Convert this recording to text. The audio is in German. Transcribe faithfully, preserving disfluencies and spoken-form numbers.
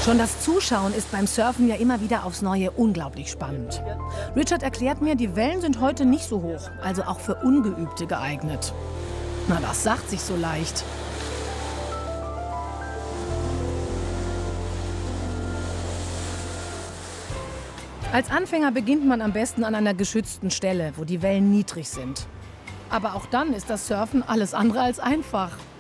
Schon das Zuschauen ist beim Surfen ja immer wieder aufs Neue unglaublich spannend. Richard erklärt mir, die Wellen sind heute nicht so hoch, also auch für Ungeübte geeignet. Na, das sagt sich so leicht. Als Anfänger beginnt man am besten an einer geschützten Stelle, wo die Wellen niedrig sind. Aber auch dann ist das Surfen alles andere als einfach.